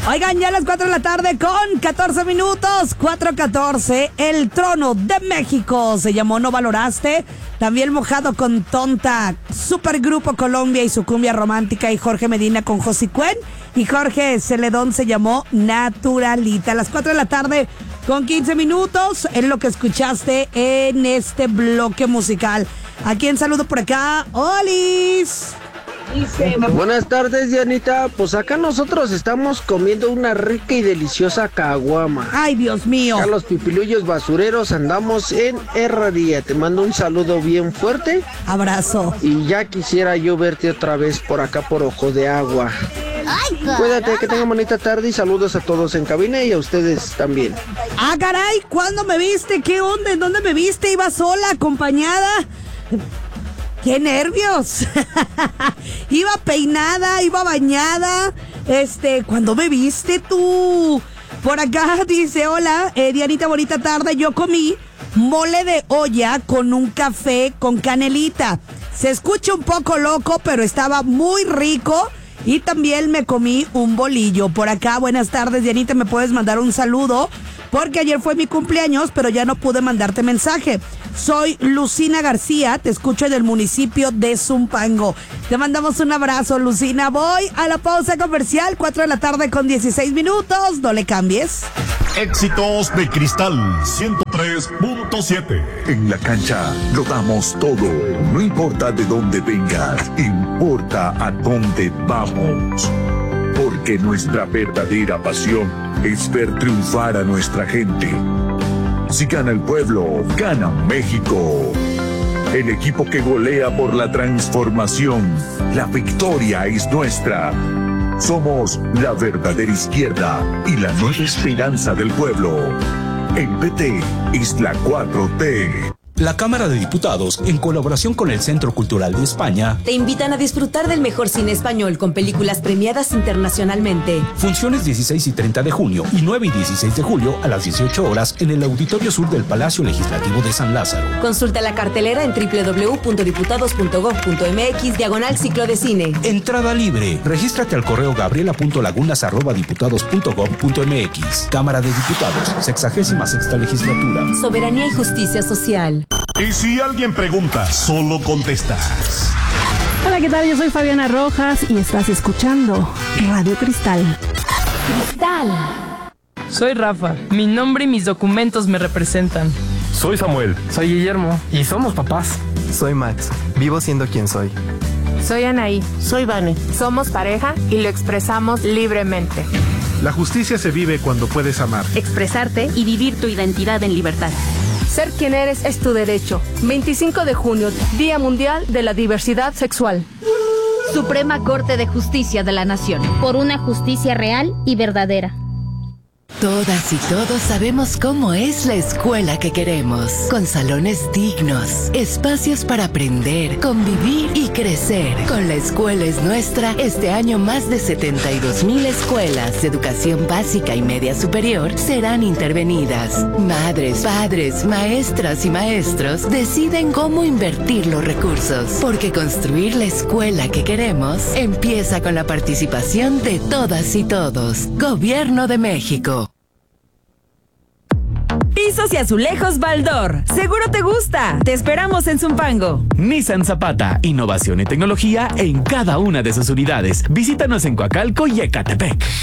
Oigan, ya a las 4 de la tarde con 14 minutos, 4:14, El Trono de México se llamó No Valoraste, también Mojado con Tonta, Supergrupo Colombia y su cumbia romántica, y Jorge Medina con Josicuen, y Jorge Celedón se llamó Naturalita. A las 4 de la tarde con 15 minutos es lo que escuchaste en este bloque musical. ¿A quién saludo por acá? ¡Olis! Buenas tardes, Dianita. Pues acá nosotros estamos comiendo una rica y deliciosa caguama. ¡Ay, Dios mío! Acá los pipilullos basureros andamos en herrería. Te mando un saludo bien fuerte. Abrazo. Y ya quisiera yo verte otra vez por acá por Ojo de Agua. Cuídate, que tengan bonita tarde y saludos a todos en cabina y a ustedes también. ¡Ah, caray! ¿Cuándo me viste? ¿Qué onda? ¿En dónde me viste? ¿Iba sola, acompañada? ¡Qué nervios! Iba peinada, iba bañada. ¿Cuándo me viste tú? Por acá dice, hola, Dianita, bonita tarde. Yo comí mole de olla con un café con canelita. Se escucha un poco loco, pero estaba muy rico. Y también me comí un bolillo. Por acá, buenas tardes, Dianita, ¿me puedes mandar un saludo? Porque ayer fue mi cumpleaños, pero ya no pude mandarte mensaje. Soy Lucina García, te escucho en el municipio de Zumpango. Te mandamos un abrazo, Lucina. Voy a la pausa comercial, 4 de la tarde con 16 minutos. No le cambies. Éxitos de Cristal 103.7. En la cancha lo damos todo. No importa de dónde vengas, importa a dónde vamos. Porque nuestra verdadera pasión es ver triunfar a nuestra gente. Si gana el pueblo, gana México. El equipo que golea por la transformación. La victoria es nuestra. Somos la verdadera izquierda y la nueva esperanza del pueblo. El PT es la 4T. La Cámara de Diputados, en colaboración con el Centro Cultural de España, te invitan a disfrutar del mejor cine español con películas premiadas internacionalmente. Funciones 16 y 30 de junio y 9 y 16 de julio a las 18 horas en el Auditorio Sur del Palacio Legislativo de San Lázaro. Consulta la cartelera en www.diputados.gov.mx/ciclo de cine. Entrada libre. Regístrate al correo gabriela.lagunas@diputados.gov.mx. Cámara de Diputados, 66ª Legislatura. Soberanía y justicia social. Y si alguien pregunta, solo contestas. Hola, ¿qué tal? Yo soy Fabiana Rojas y estás escuchando Radio Cristal. Cristal. Soy Rafa. Mi nombre y mis documentos me representan. Soy Samuel. Soy Guillermo. Y somos papás. Soy Max. Vivo siendo quien soy. Soy Anaí. Soy Vane. Somos pareja y lo expresamos libremente. La justicia se vive cuando puedes amar, expresarte y vivir tu identidad en libertad. Ser quien eres es tu derecho. 25 de junio, Día Mundial de la Diversidad Sexual. Suprema Corte de Justicia de la Nación. Por una justicia real y verdadera. Todas y todos sabemos cómo es la escuela que queremos, con salones dignos, espacios para aprender, convivir y crecer. Con La Escuela es Nuestra, este año más de 72,000 escuelas de educación básica y media superior serán intervenidas. Madres, padres, maestras y maestros deciden cómo invertir los recursos, porque construir la escuela que queremos empieza con la participación de todas y todos. Gobierno de México. Pisos y azulejos Baldor. Seguro te gusta. Te esperamos en Zumpango. Nissan Zapata. Innovación y tecnología en cada una de sus unidades. Visítanos en Coacalco y Ecatepec.